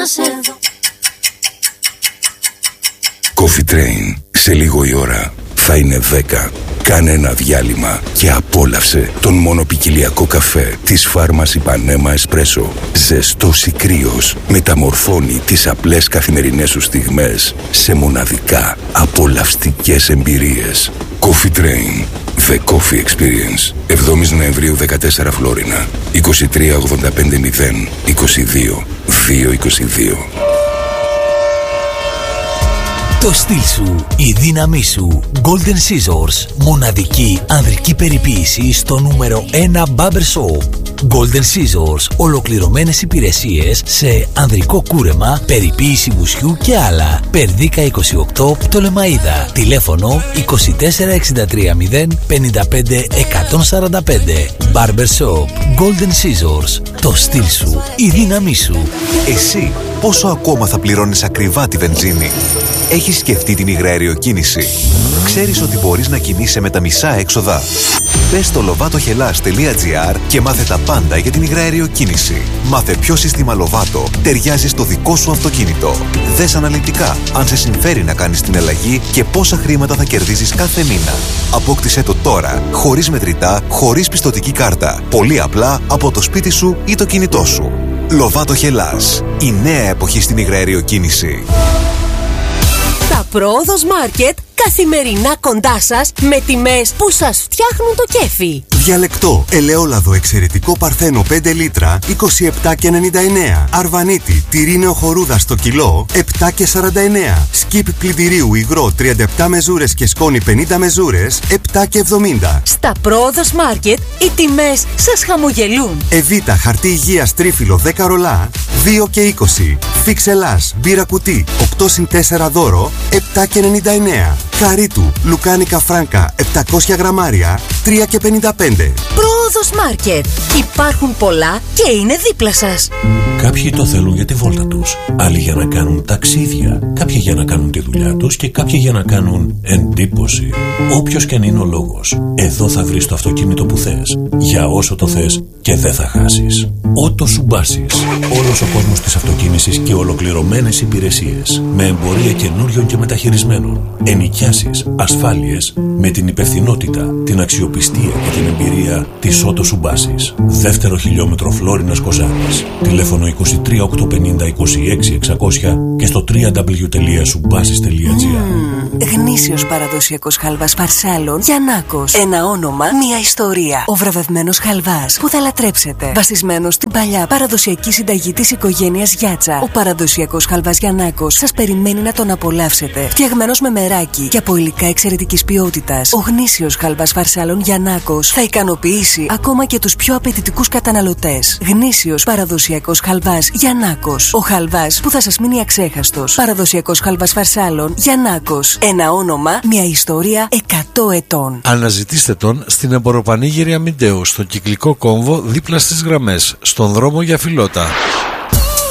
εδώ. Coffee Train. Σε λίγο η ώρα θα είναι 10. Κάνε ένα διάλειμμα και απόλαυσε τον μονοπικιλιακό καφέ της Φάρμας Ιπανέμα Εσπρέσο. Ζεστός ή κρύος, μεταμορφώνει τις απλές καθημερινές σου στιγμές σε μοναδικά απολαυστικές εμπειρίες. Coffee Train. The Coffee Experience. 7 Νοεμβρίου 14 Φλόρινα. 23 85 0 22 222. Το στυλ σου, η δύναμή σου. Golden Scissors. Μοναδική ανδρική περιποίηση στο νούμερο 1 Barber Shop. Golden Scissors. Ολοκληρωμένες υπηρεσίες σε ανδρικό κούρεμα, περιποίηση μουσιού και άλλα. Περδίκα 28 Πτολεμαΐδα. Τηλέφωνο 24 63 0 55 145. Barber Shop. Golden Scissors. Το στυλ σου, η δύναμή σου. Εσύ πόσο ακόμα θα πληρώνεις ακριβά τη βενζίνη? Έχεις σκεφτεί την υγραεριοκίνηση? Ξέρεις ότι μπορείς να κινείσαι με τα μισά έξοδα? Μπες στο lovatohelas.gr και μάθε τα πάντα για την υγραεριοκίνηση. Μάθε ποιο σύστημα Lovato ταιριάζει στο δικό σου αυτοκίνητο. Δες αναλυτικά αν σε συμφέρει να κάνεις την αλλαγή και πόσα χρήματα θα κερδίζεις κάθε μήνα. Απόκτησέ το τώρα, χωρίς μετρητά, χωρίς πιστωτική κάρτα. Πολύ απλά από το σπίτι σου ή το κινητό σου. Lovato Hellas. Η νέα εποχή στην υγραεριοκίνηση. Τα Πρόοδος Μάρκετ καθημερινά κοντά σας με τιμές που σας φτιάχνουν το κέφι. Διαλεκτό, ελαιόλαδο εξαιρετικό παρθένο 5 λίτρα 27,99. Αρβανίτη, τυρί νεοχορούδα στο κιλό 7,49. Σκιπ πλυντηρίου υγρό 37 μεζούρες και σκόνη 50 μεζούρες 7,70. Στα Πρόοδος Μάρκετ οι τιμές σας χαμογελούν. Εβίτα χαρτί υγείας τρίφυλλο 10 ρολά 2,20. Φίξελάς μπύρα κουτί 8+4 δώρο 7,99. Χαρίτου λουκάνικα φράνκα 700 γραμμάρια 3,55. Πρόοδος Μάρκετ. Υπάρχουν πολλά και είναι δίπλα σας. Κάποιοι το θέλουν για τη βόλτα τους, άλλοι για να κάνουν ταξίδια, κάποιοι για να κάνουν τη δουλειά τους και κάποιοι για να κάνουν εντύπωση. Όποιος και αν είναι ο λόγος, εδώ θα βρεις το αυτοκίνητο που θες, για όσο το θες και δεν θα χάσεις. Ότο Σουμπάσις. Όλος ο κόσμος της αυτοκίνησης και ολοκληρωμένες υπηρεσίες. Με εμπορία καινούριων και μεταχειρισμένων. Ενοικιάσεις, ασφάλειες, με την υπευθυνότητα, την αξιοπιστία και την εμπειρία της Ότο Σουμπάσις. Δεύτερο χιλιόμετρο Φλόρινας Κοζάνης. Τηλέφωνο 23 850 26 600 και στο www.subbasis.gr. Γνήσιος παραδοσιακός χαλβάς Φαρσάλων Γιαννάκος. Ένα όνομα, μια ιστορία. Ο βραβευμένος χαλβάς που θα λατρέψετε. Βασισμένος στην παλιά παραδοσιακή συνταγή της οικογένειας Γιάτσα. Ο παραδοσιακός χαλβάς Γιαννάκος σας περιμένει να τον απολαύσετε. Φτιαγμένος με μεράκι και από υλικά εξαιρετικής ποιότητας. Ο γνήσιος χαλβάς Φαρσάλων Γιαννάκος θα ικανοποιήσει ακόμα και τους πιο απαιτητικούς καταναλωτές. Γνήσιος παραδοσιακός χαλβάς Γιαννάκος. Ο χαλβάς που θα σας μείνει αξέχαστος. Παραδοσιακός χαλβάς Φαρσάλων Γιαννάκος. Ένα όνομα, μια ιστορία 100 ετών. Αναζητήστε τον στην εμποροπανήγυρη Αμιντέου, στο κυκλικό κόμβο δίπλα στις γραμμές, στον δρόμο για Φιλότα.